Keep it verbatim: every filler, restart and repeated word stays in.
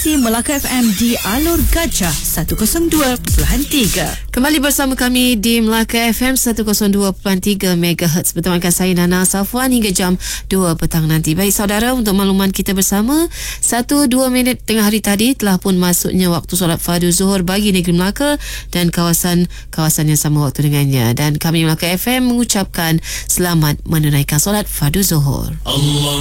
di Melaka F M di Alor Gajah seratus dua perpuluhan tiga. Kembali bersama kami di Melaka F M seratus dua perpuluhan tiga megahertz bersama saya Nana Safwan hingga jam dua petang nanti. Baik saudara, untuk makluman kita bersama, satu dua minit tengah hari tadi telah pun masuknya waktu solat fardu Zuhur bagi negeri Melaka dan kawasan-kawasan yang sama waktu dengannya. Dan kami Melaka F M mengucapkan selamat menunaikan solat fardu Zuhur. Allah